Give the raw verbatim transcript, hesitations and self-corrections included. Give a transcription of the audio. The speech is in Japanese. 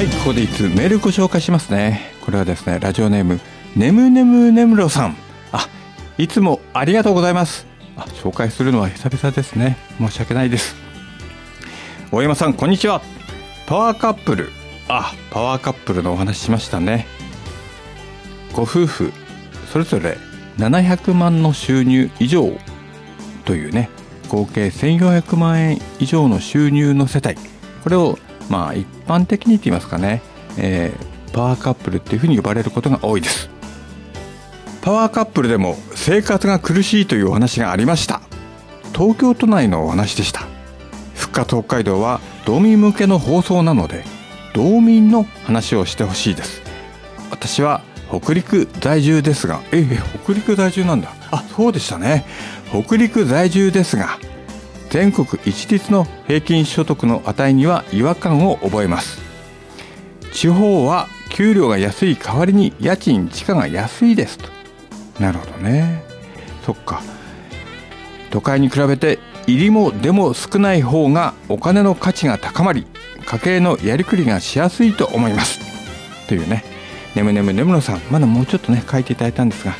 はい、ここでいつメールご紹介しますね。これはですね、ラジオネームねむねむねむろさん。あ、いつもありがとうございます。あ、紹介するのは久々ですね。申し訳ないです。大山さん、こんにちは。パワーカップル、あ、パワーカップルのお話しましたね。ご夫婦それぞれななひゃくまんの収入以上というね、合計せんよんひゃくまんえん以上の収入の世帯、これをまあ一般的にと言いますかね、えー、パワーカップルっていうふうに呼ばれることが多いです。パワーカップルでも生活が苦しいというお話がありました。東京都内のお話でした。復活北海道は道民向けの放送なので、道民の話をしてほしいです。私は北陸在住ですが、ええ、北陸在住なんだ。あ、そうでしたね。北陸在住ですが、全国一律の平均所得の値には違和感を覚えます。地方は給料が安い代わりに家賃地価が安いですと。なるほどね。そっか。都会に比べて入りも出も少ない方がお金の価値が高まり、家計のやりくりがしやすいと思います。というね。ねむねむねむろさん、まだもうちょっとね書いていただいたんですが、